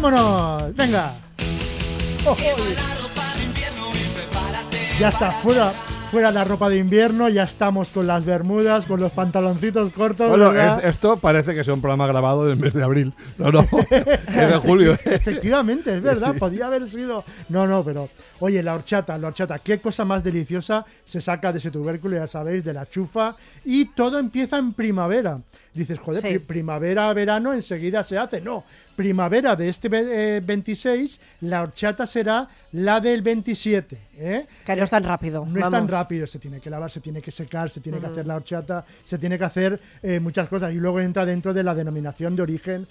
¡Vámonos! ¡Venga! Oh, ya está, fuera la ropa de invierno, ya estamos con las bermudas, con los pantaloncitos cortos. Bueno, esto parece que sea un programa grabado del mes de abril. No, es de julio. Efectivamente, es verdad, Sí. podía haber sido... No, pero... Oye, la horchata, qué cosa más deliciosa se saca de ese tubérculo, ya sabéis, de la chufa, y todo empieza en primavera. Dices, joder, Sí. primavera, verano, enseguida se hace. No, primavera de este 26, la horchata será la del 27. Que no es tan rápido. No es vamos. tan rápido, se tiene que lavar, se tiene que secar, se tiene que hacer la horchata, se tiene que hacer muchas cosas. Y luego entra dentro de la denominación de origen,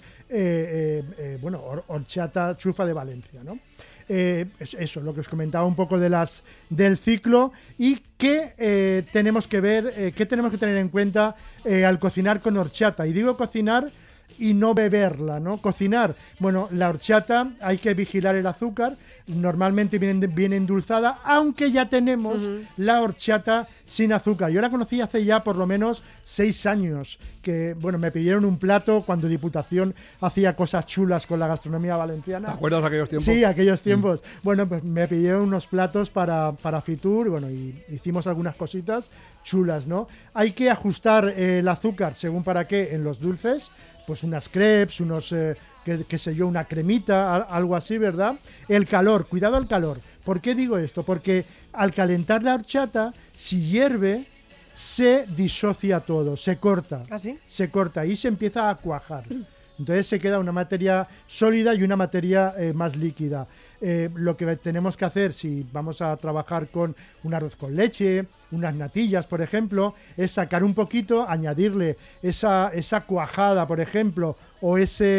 horchata chufa de Valencia, ¿no? Eso, lo que os comentaba un poco del ciclo y qué tenemos que ver, qué tenemos que tener en cuenta al cocinar con horchata. Y digo cocinar y no beberla, ¿no? Cocinar, bueno, la horchata hay que vigilar el azúcar, normalmente viene endulzada, aunque ya tenemos la horchata sin azúcar. Yo la conocí hace ya por lo menos 6 años, que, bueno, me pidieron un plato cuando Diputación hacía cosas chulas con la gastronomía valenciana. ¿Te acuerdas de aquellos tiempos? Sí, aquellos tiempos. Bueno, pues me pidieron unos platos para Fitur, bueno, y hicimos algunas cositas chulas, ¿no? Hay que ajustar el azúcar según para qué en los dulces, pues unas crepes, unos, qué sé yo, una cremita, algo así, ¿verdad? El calor, cuidado al calor. ¿Por qué digo esto? Porque al calentar la horchata, si hierve, se disocia todo, se corta. ¿Ah, sí? Se corta y se empieza a cuajar. Entonces se queda una materia sólida y una materia más líquida. Lo que tenemos que hacer si vamos a trabajar con un arroz con leche, unas natillas, por ejemplo, es sacar un poquito, añadirle esa cuajada, por ejemplo, o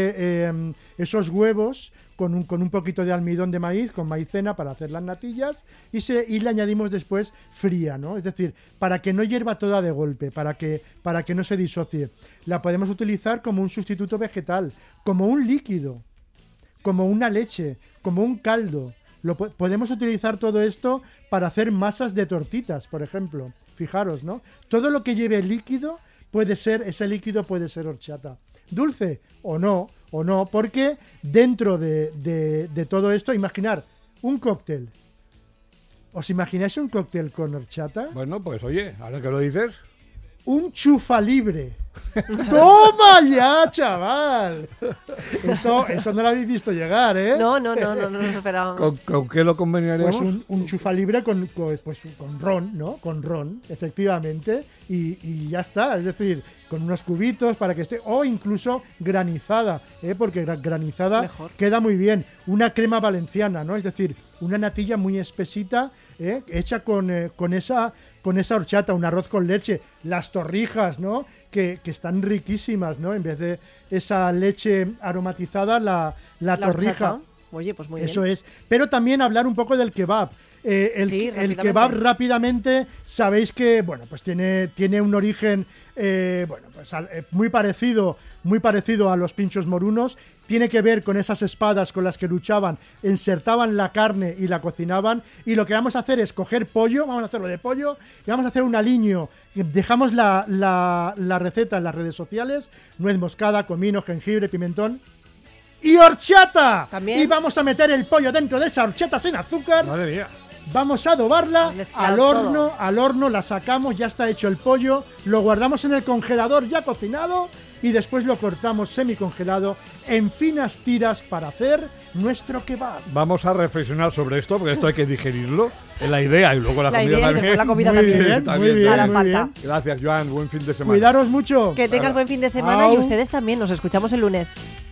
esos huevos con un poquito de almidón de maíz, con maicena para hacer las natillas y le añadimos después fría, ¿no? Es decir, para que no hierva toda de golpe, para que no se disocie. La podemos utilizar como un sustituto vegetal, como un líquido, como una leche, como un caldo. Podemos utilizar todo esto para hacer masas de tortitas, por ejemplo. Fijaros, ¿no? Todo lo que lleve líquido ese líquido puede ser horchata. Dulce o no, porque dentro de todo esto, imaginar un cóctel. ¿Os imagináis un cóctel con horchata? Bueno, pues oye, ahora que lo dices... Un chufa libre. ¡Toma ya, chaval! Eso no lo habéis visto llegar, ¿eh? No nos esperábamos. ¿Con qué lo combinaríamos? Pues un chufa libre con ron, ¿no? Con ron, efectivamente. Y ya está, es decir, con unos cubitos para que esté... O incluso granizada, porque granizada Mejor. queda muy bien. Una crema valenciana, ¿no? Es decir, una natilla muy espesita, hecha con esa horchata, un arroz con leche, las torrijas, ¿no? Que están riquísimas, ¿no? En vez de esa leche aromatizada, la torrija. horchata. Oye, pues muy bien. Eso es. Pero también hablar un poco del kebab. El rápidamente. kebab rápidamente, sabéis que, bueno, pues tiene un origen muy parecido a los pinchos morunos. Tiene que ver con esas espadas con las que luchaban, insertaban la carne y la cocinaban. Y lo que vamos a hacer es coger pollo, vamos a hacerlo de pollo, y vamos a hacer un aliño. Dejamos la receta en las redes sociales: nuez moscada, comino, jengibre, pimentón y horchata. ¿También? Y vamos a meter el pollo dentro de esa horchata sin azúcar. Madre mía. Vamos a adobarla Mezclar al horno, la sacamos, ya está hecho el pollo, lo guardamos en el congelador ya cocinado y después lo cortamos semicongelado en finas tiras para hacer nuestro kebab. Vamos a reflexionar sobre esto, porque esto hay que digerirlo. Es la idea y luego la comida idea y también. después la comida Muy también. bien, También, muy bien, Hará muy falta. bien. Gracias, Joan. Buen fin de semana. Cuidaros mucho. Que tengas buen fin de semana y Au. ustedes también. Nos escuchamos el lunes.